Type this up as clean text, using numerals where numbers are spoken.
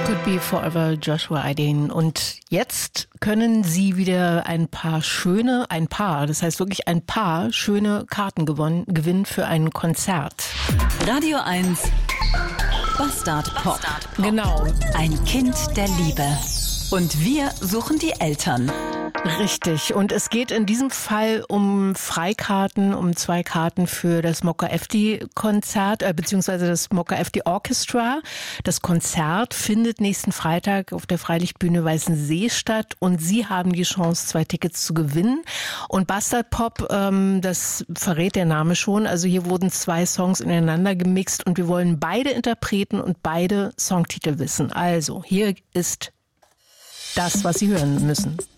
Could Be Forever, Joshua Aidin. Und jetzt können Sie wieder ein paar schöne Karten gewinnen für ein Konzert. Radio 1 Bastard Pop. Genau. Ein Kind der Liebe. Und wir suchen die Eltern. Richtig. Und es geht in diesem Fall um Freikarten, um 2 Karten für das Mokka Efti-Konzert, beziehungsweise das Mokka Efti Orchestra. Das Konzert findet nächsten Freitag auf der Freilichtbühne Weißensee statt und Sie haben die Chance, 2 Tickets zu gewinnen. Und Bastard Pop, das verrät der Name schon. Also hier wurden 2 Songs ineinander gemixt und wir wollen beide Interpreten und beide Songtitel wissen. Also hier ist das, was Sie hören müssen.